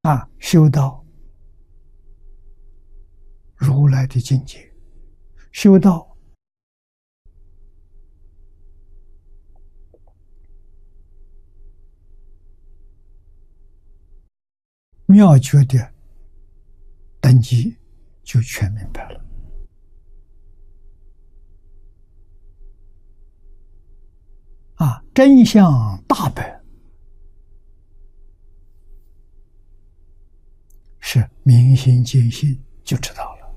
修到如来的境界，修到妙觉的等级，就全明白了。真相大白，是明心见性就知道了。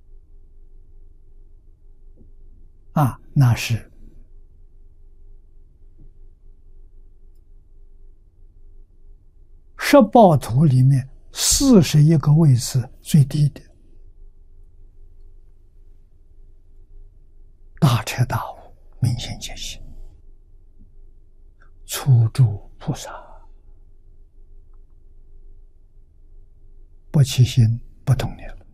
那是十报图里面41个位次最低的，大彻大悟，明心见性，初住菩萨，不起心不动念了。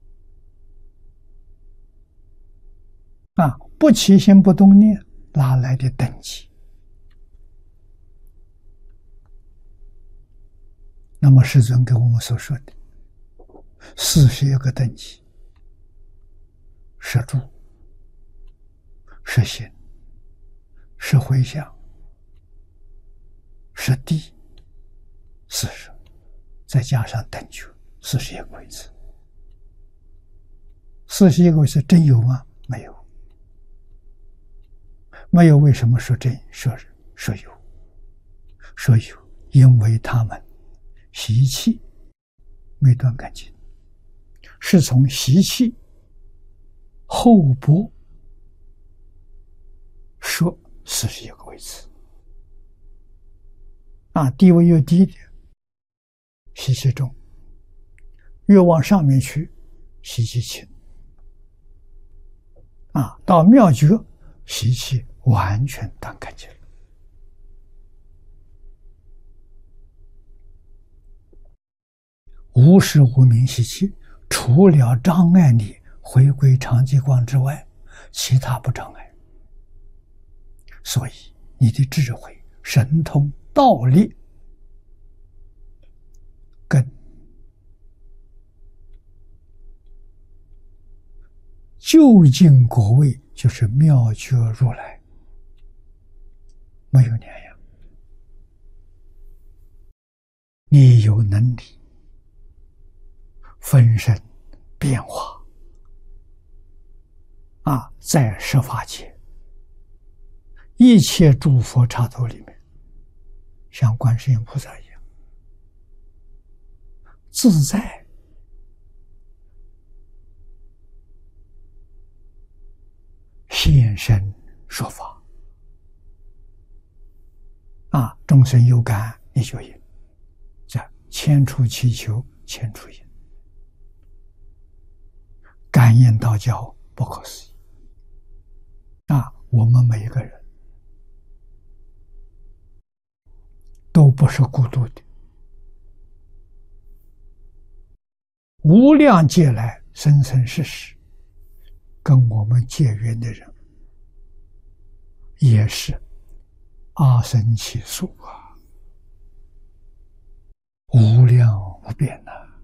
不起心不动念，哪来的等级？那么世尊给我们所说的41个等级，是住、是心、是回向、是地，40，再加上等觉，41个位次。41个位次真有吗？没有。没有，为什么说真？说有？说有，因为他们习气没断干净，是从习气后部说41个位次。地位越低的习气重，越往上面去习气轻。到妙觉习气完全断干净了。无时无明习气，除了障碍你回归常寂光之外，其他不障碍。所以你的智慧、神通、道力跟究竟果位，就是妙觉如来，没有两样。你有能力分身变化在十法界一切诸佛刹土里面，像观世音菩萨一样自在现身说法。众生有感，你就应，这千处祈求千处应，感应道交不可思议。我们每一个人都不是孤独的，无量劫来生生世世跟我们结缘的人，也是阿僧祇数无量无边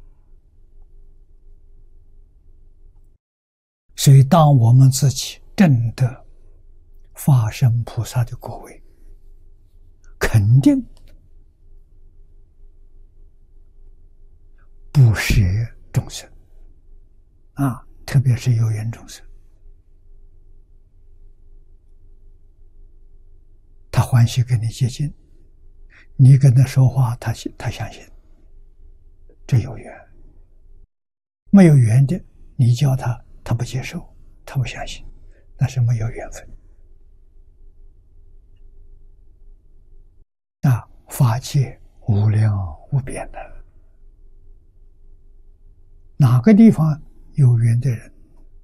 所以当我们自己证得法身菩萨的果位，肯定不舍众生特别是有缘众生，他欢喜跟你接近，你跟他说话，他相信，这有缘。没有缘的，你教他，他不接受，他不相信，那是没有缘分。法界无量无边的，哪个地方有缘的人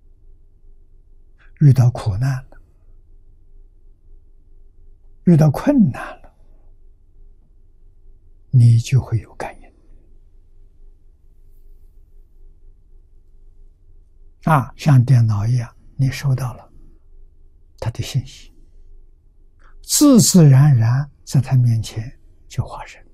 遇到苦难了，遇到困难了，你就会有感应像电脑一样，你收到了他的信息，自自然然在他面前就发生。